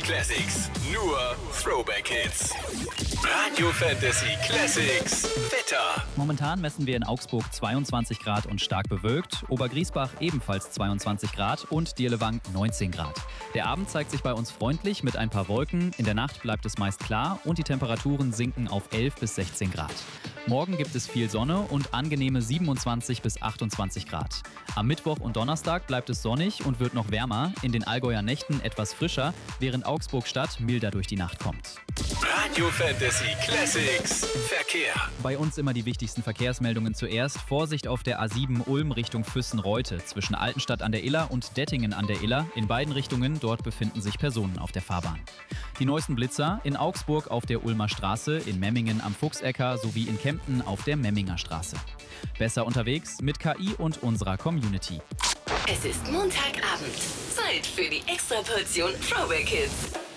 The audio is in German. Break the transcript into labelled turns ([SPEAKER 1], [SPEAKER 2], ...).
[SPEAKER 1] Classics. Nur Throwback Hits. Radio Fantasy Classics. Wetter.
[SPEAKER 2] Momentan messen wir in Augsburg 22 Grad und stark bewölkt, Obergriesbach ebenfalls 22 Grad und Dirlewang 19 Grad. Der Abend zeigt sich bei uns freundlich mit ein paar Wolken, in der Nacht bleibt es meist klar und die Temperaturen sinken auf 11 bis 16 Grad. Morgen gibt es viel Sonne und angenehme 27 bis 28 Grad. Am Mittwoch und Donnerstag bleibt es sonnig und wird noch wärmer, in den Allgäuer Nächten etwas frischer, während Augsburg-Stadt milder durch die Nacht kommt.
[SPEAKER 1] Radio Fantasy Classics. Verkehr.
[SPEAKER 2] Bei uns immer die wichtigsten Verkehrsmeldungen zuerst. Vorsicht auf der A7 Ulm Richtung Füssen-Reute zwischen Altenstadt an der Iller und Dettingen an der Iller. In beiden Richtungen, dort befinden sich Personen auf der Fahrbahn. Die neuesten Blitzer in Augsburg auf der Ulmer Straße, in Memmingen am Fuchsecker sowie in Kempten auf der Memminger Straße. Besser unterwegs mit KI und unserer Community.
[SPEAKER 3] Es ist Montagabend. Zeit für die Extraportion Throwback Hits.